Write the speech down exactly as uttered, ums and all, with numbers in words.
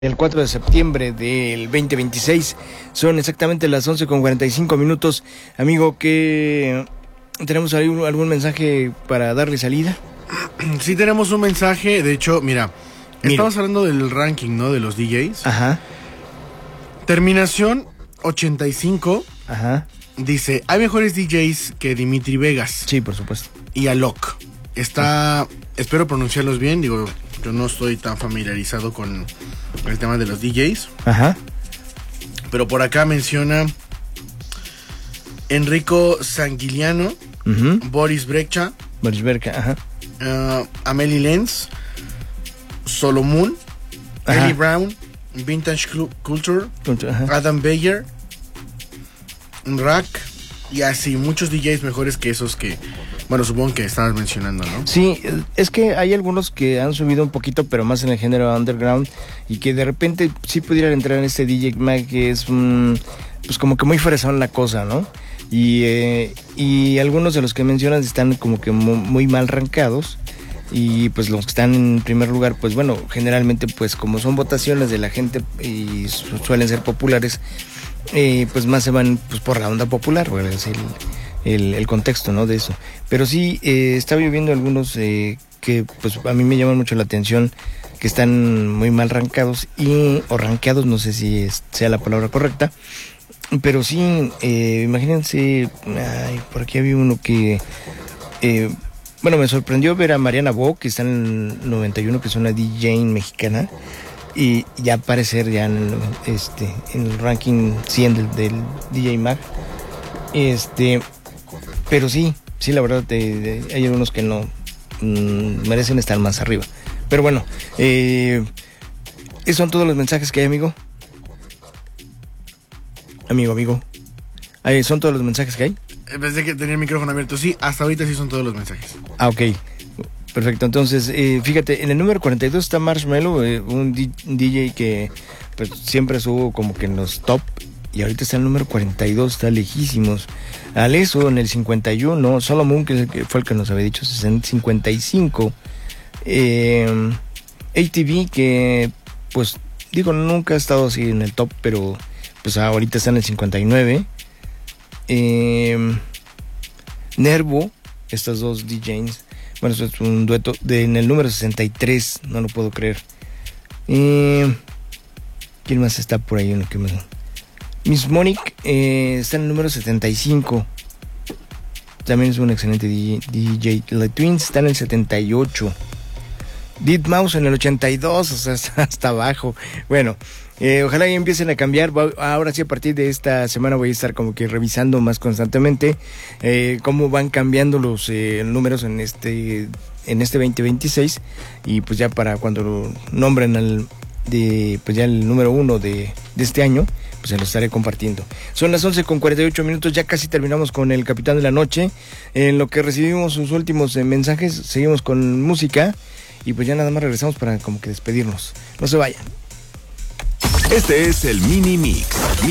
El cuatro de septiembre del veinte veintiséis, son exactamente las once con cuarenta y cinco minutos. Amigo, ¿qué tenemos algún, algún mensaje para darle salida? Sí, tenemos un mensaje. De hecho, mira, Mira. estamos hablando del ranking, ¿no? De los D Js. Ajá. Terminación ochenta y cinco. Ajá. Dice, hay mejores D Js que Dimitri Vegas. Sí, por supuesto. Y Alok. Está, espero pronunciarlos bien, digo, yo no estoy tan familiarizado con el tema de los D Js. Ajá. Pero por acá menciona Enrico Sanguiliano, Uh-huh. Boris Brejcha, Boris Brejcha, ajá. uh, Amelie Lenz, Solomon, Ajá. Ellie Brown, Vintage Clu- Culture, Ajá. Adam Beyer, Rack, y así, muchos D Js mejores que esos que, bueno, supongo que estabas mencionando, ¿no? Sí, es que hay algunos que han subido un poquito, pero más en el género underground, y que de repente sí pudieran entrar en este D J Mag, que es un, pues como que muy fresón la cosa, ¿no? Y, eh, y algunos de los que mencionas están como que muy, muy mal rankeados, y pues los que están en primer lugar, pues bueno, generalmente pues como son votaciones de la gente y su- suelen ser populares, eh, pues más se van pues por la onda popular, bueno, es el, el, el contexto, ¿no? De eso. Pero sí, eh, estaba yo viendo algunos eh, que pues a mí me llaman mucho la atención, que están muy mal rankeados, y, o rankeados, no sé si es, sea la palabra correcta, pero sí, eh, imagínense, ay, por aquí había uno que, eh, bueno, me sorprendió ver a Mariana Bo, que está en el noventa y uno, que es una D J mexicana, y ya aparecer ya en, este, en el ranking cien del, del D J Mag. Este, pero sí, sí, la verdad, eh, hay algunos que no mm, merecen estar más arriba. Pero bueno, eh, esos son todos los mensajes que hay, amigo. Amigo, amigo. Ahí son todos los mensajes que hay. Pensé que tenía el micrófono abierto. Sí, hasta ahorita sí son todos los mensajes. Ah, ok. Perfecto. Entonces, eh, fíjate, en el número cuarenta y dos está Marshmello, eh, un D- DJ que pues siempre estuvo como que en los top, y ahorita está en el número cuarenta y dos, está lejísimos. Alesso en el cincuenta y uno, Solomon, que es el que fue el que nos había dicho, es en cincuenta y cinco. Eh, A T V, que pues digo, nunca ha estado así en el top, pero pues ahorita está en el cincuenta y nueve. Eh, Nervo, estas dos D Js, bueno, eso es un dueto de, en el número sesenta y tres, no lo puedo creer. Eh, ¿Quién más está por ahí? Uno que me... Miss Monique eh, está en el número setenta y cinco. También es un excelente D J. D J. La Twins está en el setenta y ocho. Deadmau5 en el ochenta y dos, o sea, está hasta abajo. Bueno, eh, ojalá ya empiecen a cambiar. Ahora sí, a partir de esta semana voy a estar como que revisando más constantemente eh, cómo van cambiando los eh, números en este en este veinte veintiséis, y pues ya para cuando lo nombren al de pues ya el número uno de, de este año, pues se lo estaré compartiendo. Son las once con cuarenta y ocho minutos, ya casi terminamos con el Capitán de la Noche. En lo que recibimos sus últimos eh, mensajes, seguimos con música. Y pues ya nada más regresamos para como que despedirnos. No se vayan. Este es el Mini Mix.